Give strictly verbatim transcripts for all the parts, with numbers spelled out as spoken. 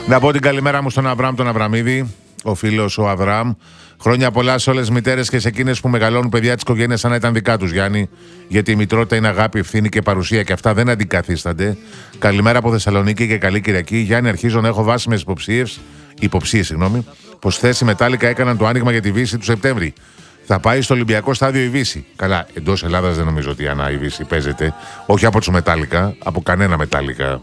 Να πω την καλημέρα μου στον Αβραάμ τον Αβραμίδη, ο φίλος ο Αβραάμ. Χρόνια πολλά σε όλες τις μητέρες και σε εκείνες που μεγαλώνουν παιδιά της οικογένειας σαν να ήταν δικά τους, Γιάννη. Γιατί η μητρότητα είναι αγάπη, ευθύνη και παρουσία και αυτά δεν αντικαθίστανται. Καλημέρα από Θεσσαλονίκη και καλή Κυριακή. Γιάννη, αρχίζω να έχω βάσιμες υποψίες, υποψίες, συγγνώμη, πως χθες οι Μετάλλικα έκαναν το άνοιγμα για τη Βύση του Σεπτέμβρη. Θα πάει στο Ολυμπιακό στάδιο η Βύση. Καλά, εντός Ελλάδας δεν νομίζω ότι ανά η Βύση παίζεται. Όχι από τους Μετάλλικα, από κανένα Μετάλλικα.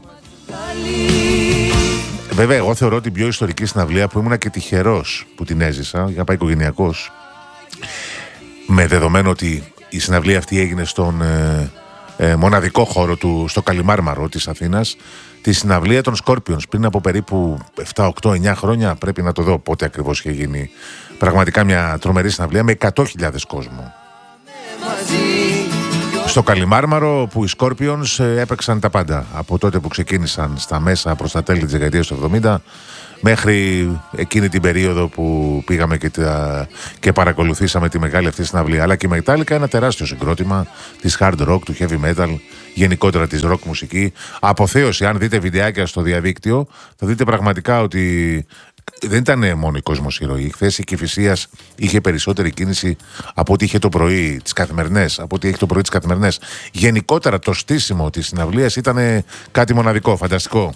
Βέβαια, εγώ θεωρώ την πιο ιστορική συναυλία που ήμουνα και τυχερός που την έζησα, για να πάει οικογενειακός. Με δεδομένο ότι η συναυλία αυτή έγινε στον ε, ε, μοναδικό χώρο του, στο Καλιμάρμαρο της Αθήνας, τη συναυλία των Scorpions πριν από περίπου επτά, οκτώ, εννιά χρόνια. Πρέπει να το δω πότε ακριβώς είχε γίνει. Πραγματικά μια τρομερή συναυλία με εκατό χιλιάδες κόσμο. Στο Καλιμάρμαρο που οι Scorpions έπαιξαν τα πάντα. Από τότε που ξεκίνησαν στα μέσα προς τα τέλη της δεκαετίας του εβδομήντα μέχρι εκείνη την περίοδο που πήγαμε και, τα... και παρακολουθήσαμε τη μεγάλη αυτή συναυλία. Αλλά και η Metallica ένα τεράστιο συγκρότημα της hard rock, του heavy metal, γενικότερα της rock μουσική. Αποθέωση, αν δείτε βιντεάκια στο διαδίκτυο, θα δείτε πραγματικά ότι δεν ήταν μόνο η κόσμος ηρωή. Χθες η Κηφισίας είχε περισσότερη κίνηση από ό,τι είχε το πρωί τις καθημερινές, από ό,τι έχει το πρωί τις καθημερινές. Γενικότερα το στήσιμο της συναυλίας ήταν κάτι μοναδικό, φανταστικό.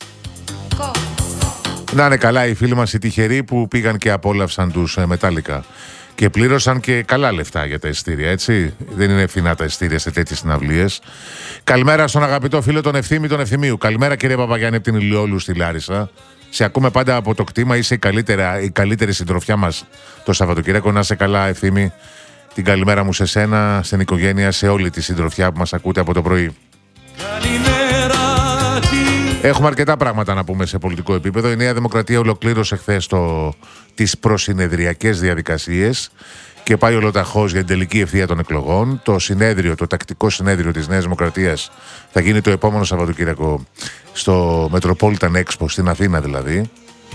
Να είναι καλά οι φίλοι μας οι τυχεροί που πήγαν και απόλαυσαν τους Metallica. Και πλήρωσαν και καλά λεφτά για τα εισιτήρια, έτσι. Δεν είναι φθηνά τα εισιτήρια σε τέτοιες συναυλίες. Καλημέρα στον αγαπητό φίλο τον Ευθύμη τον Ευθυμίου. Καλημέρα κύριε Παπαγιάννη από την Ηλιόλου στη Λάρισα. Σε ακούμε πάντα από το κτήμα, είσαι η, καλύτερα, η καλύτερη συντροφιά μας το Σαββατοκύριακο. Να είσαι καλά, Ευθύμη. Την καλημέρα μου σε σένα, στην οικογένεια, σε όλη τη συντροφιά που μας ακούτε από το πρωί. Έχουμε αρκετά πράγματα να πούμε σε πολιτικό επίπεδο. Η Νέα Δημοκρατία ολοκλήρωσε χθες τις προσυνεδριακές διαδικασίες και πάει ολοταχώς για την τελική ευθεία των εκλογών. Το συνέδριο, το τακτικό συνέδριο της Νέας Δημοκρατίας θα γίνει το επόμενο Σαββατοκύριακο στο Metropolitan Expo, στην Αθήνα δηλαδή.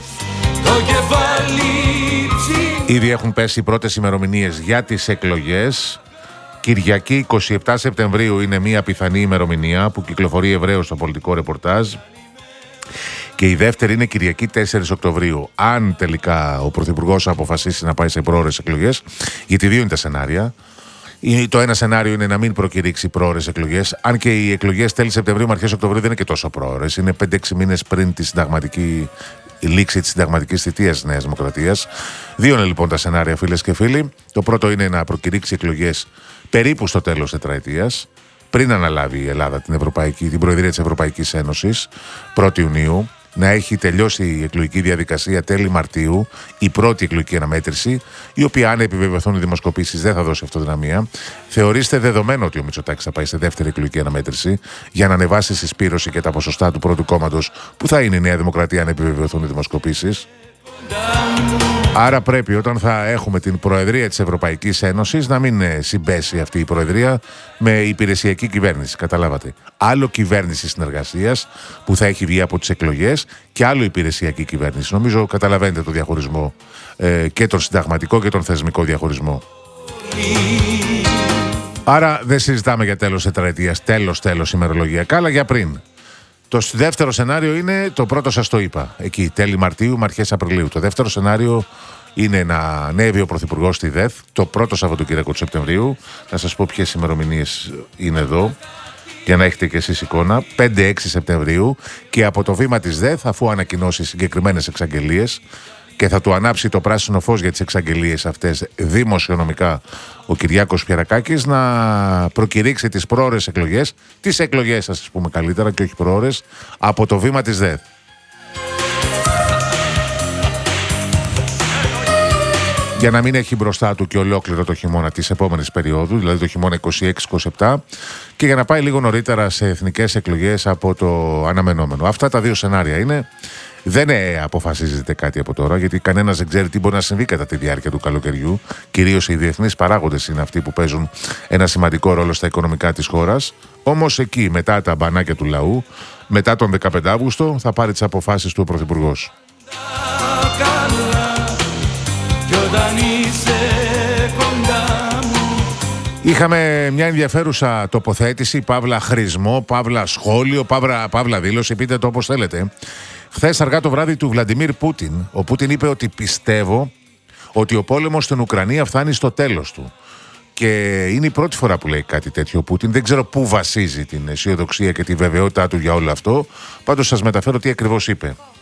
Ήδη έχουν πέσει οι πρώτες ημερομηνίες για τις εκλογές. Κυριακή εικοστή εβδόμη Σεπτεμβρίου είναι μια πιθανή ημερομηνία που κυκλοφορεί ευρέως στο πολιτικό ρεπορτάζ. Και η δεύτερη είναι Κυριακή τέσσερις Οκτωβρίου. Αν τελικά ο Πρωθυπουργός αποφασίσει να πάει σε πρόωρες εκλογές, γιατί δύο είναι τα σενάρια. Το ένα σενάριο είναι να μην προκηρύξει πρόωρες εκλογές, αν και οι εκλογές τέλη Σεπτεμβρίου με αρχές Οκτωβρίου δεν είναι και τόσο πρόωρες. Είναι πέντε έξι μήνες πριν τη συνταγματική η λήξη της συνταγματικής θητείας της Νέας Δημοκρατίας. Δύο είναι λοιπόν τα σενάρια, φίλες και φίλοι. Το πρώτο είναι να προκηρύξει εκλογές περίπου στο τέλος τετραετίας, πριν αναλάβει η Ελλάδα την, Ευρωπαϊκή, την Προεδρία της Ευρωπαϊκής Ένωσης, πρώτη Ιουνίου, να έχει τελειώσει η εκλογική διαδικασία τέλη Μαρτίου, η πρώτη εκλογική αναμέτρηση, η οποία, αν επιβεβαιωθούν οι δημοσκοπήσεις, δεν θα δώσει αυτοδυναμία. Θεωρήστε δεδομένο ότι ο Μητσοτάκης θα πάει σε δεύτερη εκλογική αναμέτρηση για να ανεβάσει συσπήρωση και τα ποσοστά του πρώτου κόμματος, που θα είναι η Νέα Δημοκρατία, αν επιβεβαιωθούν οι δημοσκοπήσεις. Άρα πρέπει όταν θα έχουμε την Προεδρία της Ευρωπαϊκής Ένωσης να μην συμπέσει αυτή η Προεδρία με υπηρεσιακή κυβέρνηση, καταλάβατε. Άλλο κυβέρνηση συνεργασίας που θα έχει βγει από τις εκλογές και άλλο υπηρεσιακή κυβέρνηση. Νομίζω καταλαβαίνετε το διαχωρισμό ε, και τον συνταγματικό και τον θεσμικό διαχωρισμό. Άρα δεν συζητάμε για τέλος τετραετίας, τέλος τέλος ημερολογιακά, αλλά για πριν. Το δεύτερο σενάριο είναι, το πρώτο σας το είπα, εκεί τέλη Μαρτίου με αρχές Απριλίου. Το δεύτερο σενάριο είναι να ανέβει ο Πρωθυπουργός στη ΔΕΘ το πρώτο Σαββατοκύριακο του Σεπτεμβρίου. Να σας πω ποιες ημερομηνίες είναι εδώ, για να έχετε και εσείς εικόνα. πέντε έξι Σεπτεμβρίου, και από το βήμα της ΔΕΘ, αφού ανακοινώσει συγκεκριμένες εξαγγελίες και θα του ανάψει το πράσινο φως για τις εξαγγελίες αυτές δημοσιονομικά ο Κυριάκος Πιερακάκης, να προκηρύξει τις προώρες εκλογές, τις εκλογές, ας πούμε καλύτερα και όχι προώρες, από το βήμα της ΔΕΘ. Για να μην έχει μπροστά του και ολόκληρο το χειμώνα της επόμενης περίοδου, δηλαδή το χειμώνα είκοσι έξι είκοσι επτά, και για να πάει λίγο νωρίτερα σε εθνικές εκλογές από το αναμενόμενο. Αυτά τα δύο σενάρια είναι. Δεν ε, αποφασίζεται κάτι από τώρα, γιατί κανένας δεν ξέρει τι μπορεί να συμβεί κατά τη διάρκεια του καλοκαιριού. Κυρίως οι διεθνείς παράγοντες είναι αυτοί που παίζουν ένα σημαντικό ρόλο στα οικονομικά της χώρας. Όμως εκεί, μετά τα μπανάκια του λαού, μετά τον δεκαπέντε Αύγουστο, θα πάρει τις αποφάσεις του ο Πρωθυπουργός. Είχαμε μια ενδιαφέρουσα τοποθέτηση, παύλα χρησμό, παύλα σχόλιο, παύλα, παύλα δήλωση, πείτε το όπως θέλετε, Χθες αργά το βράδυ του Βλαντιμίρ Πούτιν, ο Πούτιν είπε ότι πιστεύω ότι ο πόλεμος στην Ουκρανία φτάνει στο τέλος του. Και είναι η πρώτη φορά που λέει κάτι τέτοιο ο Πούτιν. Δεν ξέρω πού βασίζει την αισιοδοξία και τη βεβαιότητά του για όλο αυτό. Πάντως σας μεταφέρω τι ακριβώς είπε.